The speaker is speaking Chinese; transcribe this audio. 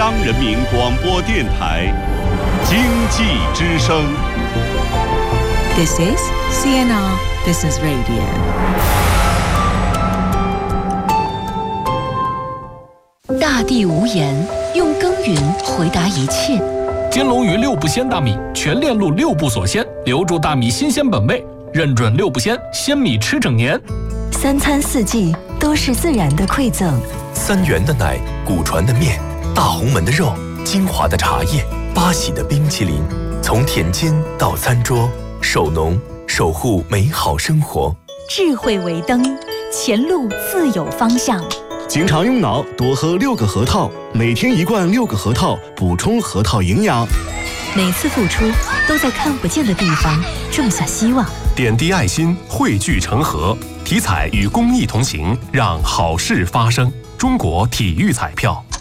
央人民广播电台经济之声。 This is CNR Business Radio。 大地无言，用耕耘回答一切。 金龙鱼六不鲜大米，全链路六不锁鲜，留住大米新鲜本味，认准六不鲜，鲜米吃整年。 三餐四季都是自然的馈赠。 三元的奶，古传的面，大红门的肉，金华的茶叶，八喜的冰淇淋，从田间到餐桌，守农守护美好生活。 智慧为灯，前路自有方向。 经常用脑，多喝6个核桃，每天1罐6个核桃，补充核桃营养。 每次付出都在看不见的地方种下希望。 点滴爱心，汇聚成河。体彩与公益同行，让好事发生。中国体育彩票。